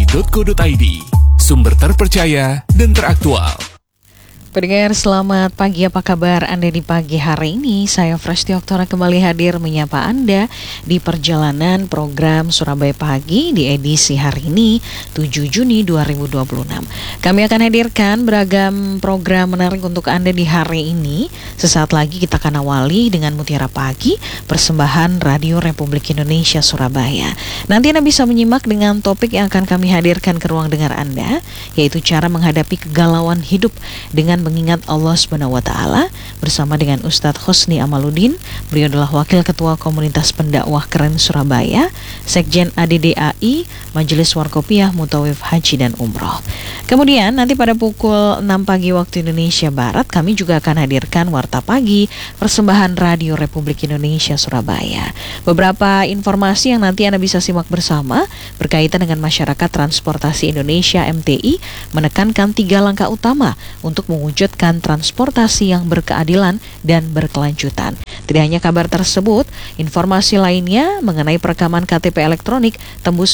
rri.co.id, sumber terpercaya dan teraktual. Pendengar, selamat pagi, apa kabar Anda di pagi hari ini? Saya Fresti Oktora kembali hadir menyapa Anda di perjalanan program Surabaya Pagi di edisi hari ini, 7 Juni 2026. Kami akan hadirkan beragam program menarik untuk Anda di hari ini. Sesaat lagi kita akan awali dengan Mutiara Pagi, persembahan Radio Republik Indonesia Surabaya. Nanti Anda bisa menyimak dengan topik yang akan kami hadirkan ke ruang dengar Anda, yaitu cara menghadapi kegalauan hidup dengan mengingat Allah SWT bersama dengan Ustadz Husni Amaluddin. Beliau adalah Wakil Ketua Komunitas Pendakwah Keren Surabaya, Sekjen ADDAI, Majelis Warkopiah Mutawif Haji dan Umroh. Kemudian nanti pada pukul 6 pagi waktu Indonesia Barat kami juga akan hadirkan Warta Pagi, persembahan Radio Republik Indonesia Surabaya. Beberapa informasi yang nanti Anda bisa simak bersama berkaitan dengan masyarakat transportasi Indonesia MTI menekankan 3 langkah utama untuk mewujudkan transportasi yang berkeadilan dan berkelanjutan. Tidak hanya kabar tersebut, informasi lainnya mengenai perekaman KTP elektronik tembus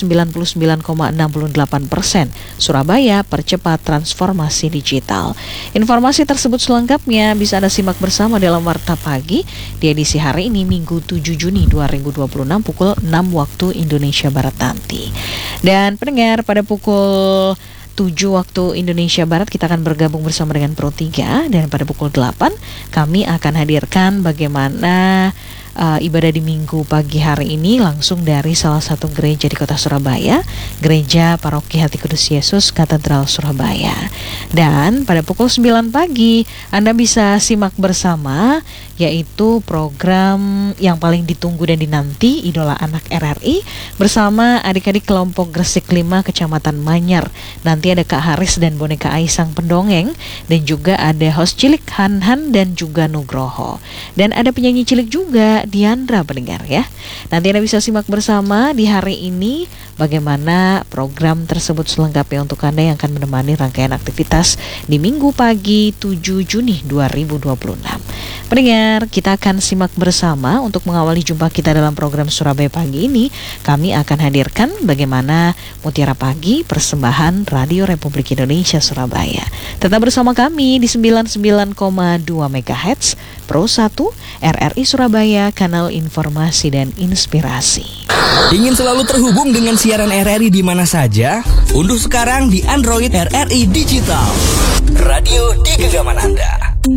99,68%. Surabaya percepat transformasi digital. Informasi tersebut selengkapnya bisa Anda simak bersama dalam Warta Pagi di edisi hari ini Minggu 7 Juni 2026 pukul 6 waktu Indonesia Barat nanti. Dan pendengar, pada pukul 7 waktu Indonesia Barat kita akan bergabung bersama dengan Pro 3 dan pada pukul 8 kami akan hadirkan bagaimana ibadah di minggu pagi hari ini langsung dari salah satu gereja di kota Surabaya, Gereja Paroki Hati Kudus Yesus Katedral Surabaya. Dan pada pukul 9 pagi Anda bisa simak bersama yaitu program yang paling ditunggu dan dinanti, Idola Anak RRI bersama adik-adik kelompok Gresik 5 Kecamatan Manyar. Nanti ada Kak Haris dan boneka Aisang pendongeng, dan juga ada host cilik Han dan juga Nugroho. Dan ada penyanyi cilik juga, Diandra, pendengar ya. Nanti Anda bisa simak bersama di hari ini bagaimana program tersebut selengkapnya untuk Anda yang akan menemani rangkaian aktivitas di Minggu pagi 7 Juni 2026. Pendengar, kita akan simak bersama untuk mengawali jumpa kita dalam program Surabaya Pagi ini. Kami akan hadirkan bagaimana Mutiara Pagi, persembahan Radio Republik Indonesia Surabaya. Tetap bersama kami di 99,2 MHz Pro 1 RRI Surabaya, kanal informasi dan inspirasi. Ingin selalu terhubung dengan siaran RRI di mana saja? Unduh sekarang di Android RRI Digital. Radio di genggaman Anda.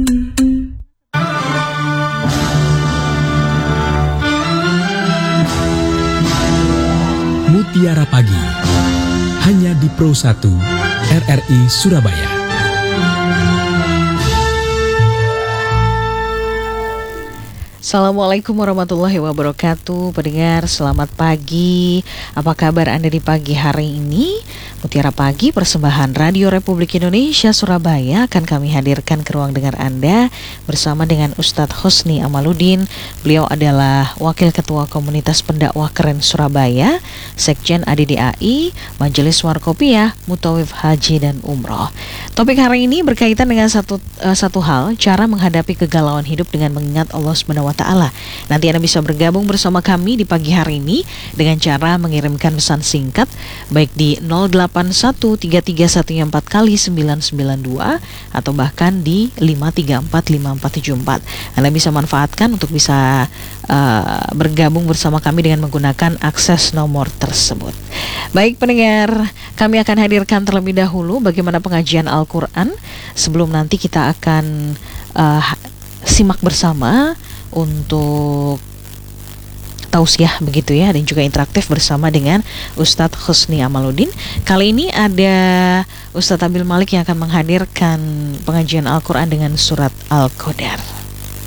Mutiara Pagi, hanya di Pro 1 RRI Surabaya. Assalamualaikum warahmatullahi wabarakatuh. Pendengar, selamat pagi. Apa kabar Anda di pagi hari ini? Mutiara Pagi, persembahan Radio Republik Indonesia Surabaya akan kami hadirkan ke ruang dengar Anda bersama dengan Ustadz Husni Amaluddin. Beliau adalah Wakil Ketua Komunitas Pendakwah Keren Surabaya, Sekjen ADDAI, Majelis Warkopiah Mutawif Haji dan Umroh. Topik hari ini berkaitan dengan satu hal, cara menghadapi kegalauan hidup dengan mengingat Allah SWT. Nanti Anda bisa bergabung bersama kami di pagi hari ini dengan cara mengirimkan pesan singkat baik di 08133144 kali 992 atau bahkan di 5345474. Anda bisa manfaatkan untuk bisa bergabung bersama kami dengan menggunakan akses nomor tersebut. Baik pendengar, kami akan hadirkan terlebih dahulu bagaimana pengajian Al-Quran sebelum nanti kita akan simak bersama untuk tausiah begitu ya, dan juga interaktif bersama dengan Ustadz Husni Amaluddin. Kali ini ada Ustadz Abil Malik yang akan menghadirkan pengajian Al-Quran dengan surat Al-Qadar.